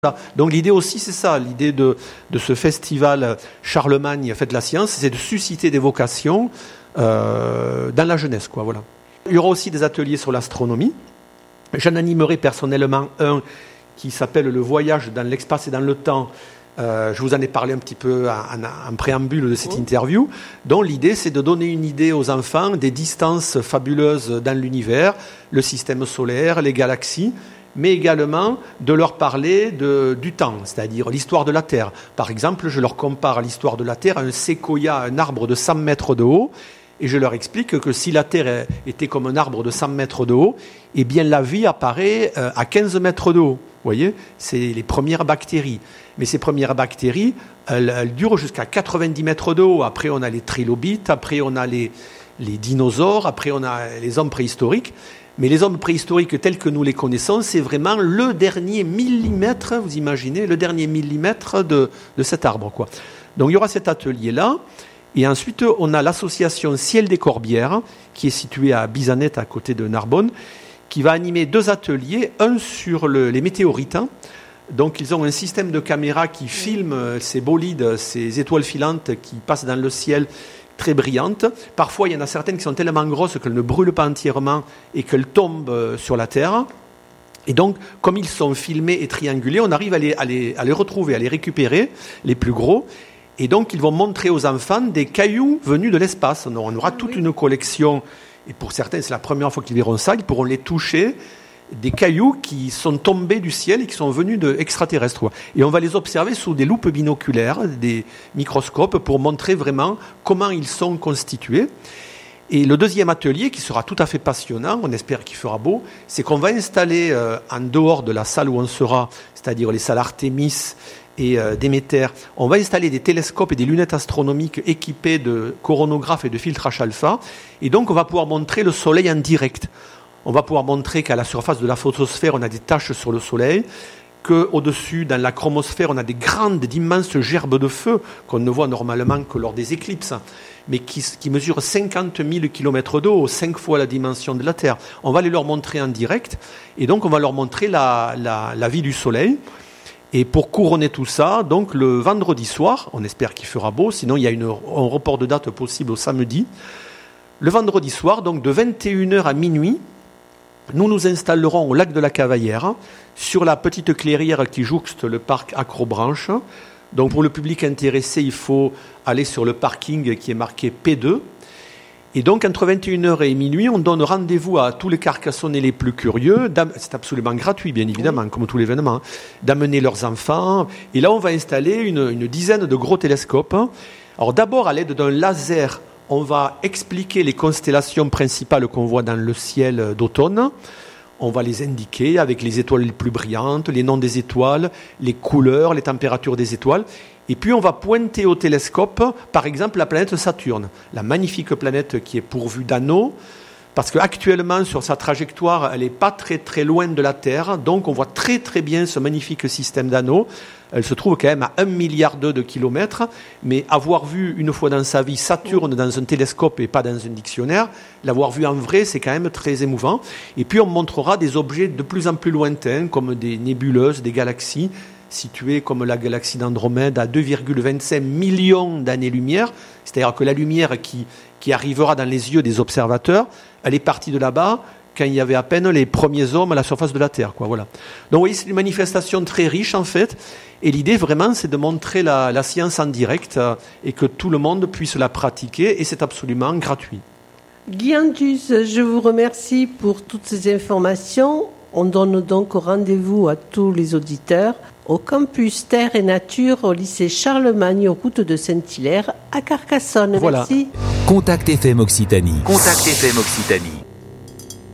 Voilà. Donc l'idée aussi, c'est ça, l'idée de ce festival Charlemagne Fête la Science, c'est de susciter des vocations dans la jeunesse, quoi, voilà. Il y aura aussi des ateliers sur l'astronomie. J'en animerai personnellement un qui s'appelle le voyage dans l'espace et dans le temps. Je vous en ai parlé un petit peu en préambule de cette interview, dont l'idée c'est de donner une idée aux enfants des distances fabuleuses dans l'univers, le système solaire, les galaxies, mais également de leur parler du temps, c'est-à-dire l'histoire de la Terre. Par exemple, je leur compare l'histoire de la Terre à un séquoia, un arbre de 100 mètres de haut, et je leur explique que si la Terre était comme un arbre de 100 mètres de haut, eh bien la vie apparaît à 15 mètres de haut. Vous voyez, c'est les premières bactéries. Mais ces premières bactéries, elles durent jusqu'à 90 mètres de haut. Après, on a les trilobites, après, on a les dinosaures, après, on a les hommes préhistoriques. Mais les hommes préhistoriques tels que nous les connaissons, c'est vraiment le dernier millimètre, vous imaginez, le dernier millimètre de cet arbre, quoi. Donc il y aura cet atelier-là. Et ensuite, on a l'association Ciel des Corbières, qui est située à Bizanet, à côté de Narbonne, qui va animer 2 ateliers, un sur les météorites. Donc ils ont un système de caméra qui filme ces bolides, ces étoiles filantes qui passent dans le ciel, très brillantes. Parfois, il y en a certaines qui sont tellement grosses qu'elles ne brûlent pas entièrement et qu'elles tombent sur la Terre. Et donc, comme ils sont filmés et triangulés, on arrive à les retrouver, à les récupérer, les plus gros. Et donc, ils vont montrer aux enfants des cailloux venus de l'espace. On aura toute une collection, et pour certains, c'est la première fois qu'ils verront ça, ils pourront les toucher, des cailloux qui sont tombés du ciel et qui sont venus d'extraterrestres. Et on va les observer sous des loupes binoculaires, des microscopes, pour montrer vraiment comment ils sont constitués. Et le deuxième atelier, qui sera tout à fait passionnant, on espère qu'il fera beau, c'est qu'on va installer en dehors de la salle où on sera, c'est-à-dire les salles Artemis et Déméter, on va installer des télescopes et des lunettes astronomiques équipées de coronographes et de filtrage alpha. Et donc, on va pouvoir montrer le Soleil en direct. On va pouvoir montrer qu'à la surface de la photosphère, on a des taches sur le Soleil, qu'au-dessus, dans la chromosphère, on a d'immenses gerbes de feu qu'on ne voit normalement que lors des éclipses, mais qui mesurent 50 000 km d'eau, 5 fois la dimension de la Terre. On va les leur montrer en direct, et donc on va leur montrer la vie du Soleil. Et pour couronner tout ça, donc le vendredi soir, on espère qu'il fera beau, sinon il y a un report de date possible au samedi. Le vendredi soir, donc de 21h à minuit, nous nous installerons au lac de la Cavaillère, sur la petite clairière qui jouxte le parc Acrobranche. Donc pour le public intéressé, il faut aller sur le parking qui est marqué P2. Et donc entre 21h et minuit, on donne rendez-vous à tous les Carcassonnais les plus curieux. C'est absolument gratuit, bien évidemment, comme tout l'événement, d'amener leurs enfants. Et là, on va installer une dizaine de gros télescopes. Alors d'abord, à l'aide d'un laser, on va expliquer les constellations principales qu'on voit dans le ciel d'automne. On va les indiquer avec les étoiles les plus brillantes, les noms des étoiles, les couleurs, les températures des étoiles. Et puis on va pointer au télescope, par exemple, la planète Saturne, la magnifique planète qui est pourvue d'anneaux, parce qu'actuellement, sur sa trajectoire, elle n'est pas très très loin de la Terre, donc on voit très très bien ce magnifique système d'anneaux. Elle se trouve quand même à 1,2 milliard de kilomètres, mais avoir vu une fois dans sa vie Saturne dans un télescope et pas dans un dictionnaire, l'avoir vu en vrai, c'est quand même très émouvant. Et puis on montrera des objets de plus en plus lointains, comme des nébuleuses, des galaxies, situées comme la galaxie d'Andromède à 2,25 millions d'années-lumière, c'est-à-dire que la lumière qui arrivera dans les yeux des observateurs, elle est partie de là-bas quand il y avait à peine les premiers hommes à la surface de la Terre, quoi, voilà. Donc vous voyez, c'est une manifestation très riche en fait, et l'idée vraiment c'est de montrer la science en direct et que tout le monde puisse la pratiquer, et c'est absolument gratuit. Guy Antus, je vous remercie pour toutes ces informations. On donne donc rendez-vous à tous les auditeurs au campus Terre et Nature au lycée Charlemagne, route de Saint-Hilaire à Carcassonne. Voilà. Merci. Contact FM Occitanie. Contact FM Occitanie.